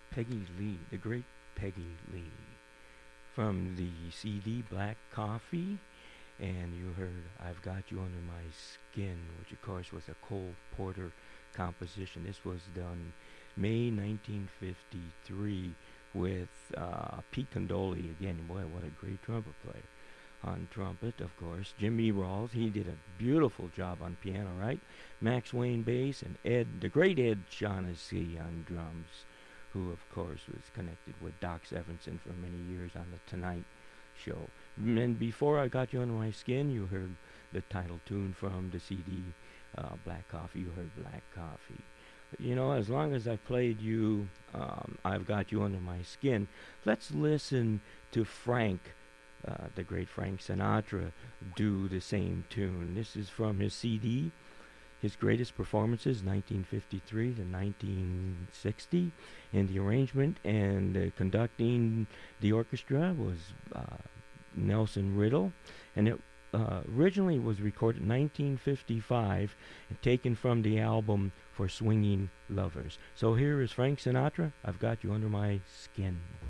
Peggy Lee, the great Peggy Lee, from the CD Black Coffee, and you heard I've Got You Under My Skin, which of course was a Cole Porter composition. This was done May 1953 with Pete Condoli again. Boy, what a great trumpet player. On trumpet, of course, Jimmy Rawls. He did a beautiful job on piano, right? Max Wayne bass, and the great Ed Shaughnessy on drums, who, of course, was connected with Doc Severinsen for many years on the Tonight Show. And before I Got You Under My Skin, you heard the title tune from the CD Black Coffee. You heard Black Coffee. You know, as long as I played you I've Got You Under My Skin, let's listen to Frank, the great Frank Sinatra, do the same tune. This is from his CD, his greatest performances, 1953 to 1960, and the arrangement and conducting the orchestra was Nelson Riddle, and it originally was recorded in 1955 and taken from the album For Swinging Lovers. So here is Frank Sinatra, I've Got You Under My Skin.